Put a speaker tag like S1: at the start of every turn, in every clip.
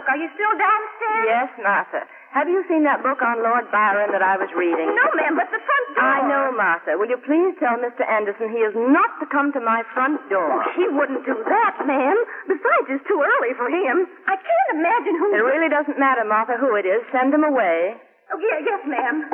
S1: Brooke, are you still downstairs?
S2: Yes, Martha. Have you seen that book on Lord Byron that I was reading?
S1: No, ma'am, but the front door.
S2: I know, Martha. Will you please tell Mr. Anderson he is not to come to my front door?
S1: Oh, he wouldn't do that, ma'am. Besides, it's too early for him. I can't imagine who...
S2: It really doesn't matter, Martha, who it is. Send him away.
S1: Oh, yes, ma'am.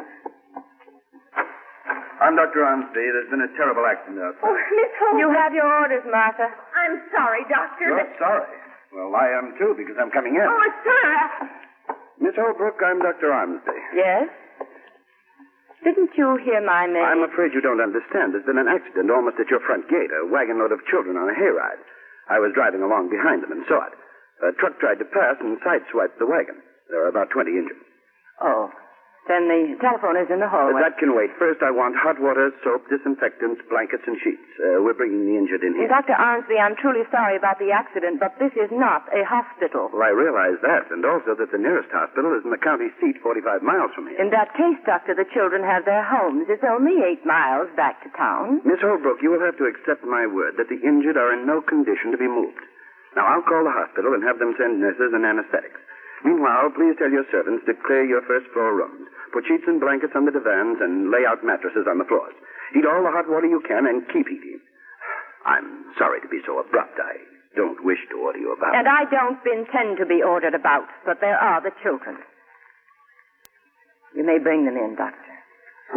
S3: I'm Dr. Armsby. There's been a terrible accident out
S1: Oh,
S3: there.
S1: Miss Holmes.
S2: You have your orders, Martha.
S1: I'm sorry, Doctor.
S3: You're sorry. Well, I am, too, because I'm coming in.
S1: Oh, sir.
S3: Miss Holbrook, I'm Dr. Armsby.
S2: Yes? Didn't you hear my name?
S3: I'm afraid you don't understand. There's been an accident almost at your front gate. A wagon load of children on a hayride. I was driving along behind them and saw it. A truck tried to pass and sideswiped the wagon. There are about 20 injured.
S2: Oh. Then the telephone is in the hallway.
S3: That can wait. First, I want hot water, soap, disinfectants, blankets, and sheets. We're bringing the injured in here.
S2: Dr. Armsby, I'm truly sorry about the accident, but this is not a hospital.
S3: Well, I realize that, and also that the nearest hospital is in the county seat 45 miles from here.
S2: In that case, Doctor, the children have their homes. It's only 8 miles back to town.
S3: Miss Holbrook, you will have to accept my word that the injured are in no condition to be moved. Now, I'll call the hospital and have them send nurses and anesthetics. Meanwhile, please tell your servants to clear your first-floor rooms. Put sheets and blankets under the divans and lay out mattresses on the floors. Heat all the hot water you can and keep heating. I'm sorry to be so abrupt. I don't wish to order you about.
S2: And I don't intend to be ordered about, but there are the children. You may bring them in, Doctor.